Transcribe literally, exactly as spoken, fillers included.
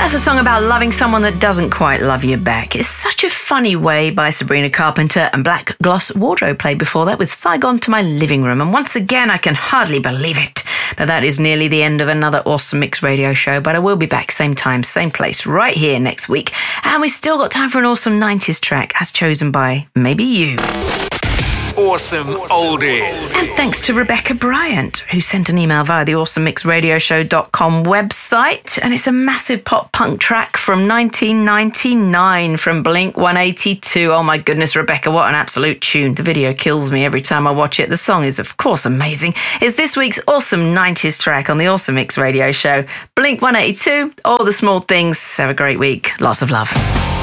That's a song about loving someone that doesn't quite love you back. It's Such a Funny Way by Sabrina Carpenter, and Black Gloss Wardrobe played before that with Saigon to My Living Room. And once again, I can hardly believe it, but that is nearly the end of another Awesome Mix radio show. But I will be back same time, same place, right here next week. And we've still got time for an awesome nineties track as chosen by maybe you. Awesome Oldies. And thanks to Rebecca Bryant, who sent an email via the awesome mix radio show dot com website. And it's a massive pop punk track from nineteen ninety-nine from Blink one eighty-two. Oh my goodness, Rebecca, what an absolute tune. The video kills me every time I watch it. The song is, of course, amazing. It's this week's awesome nineties track on the Awesome Mix radio show. Blink one eighty-two, All the Small Things. Have a great week. Lots of love.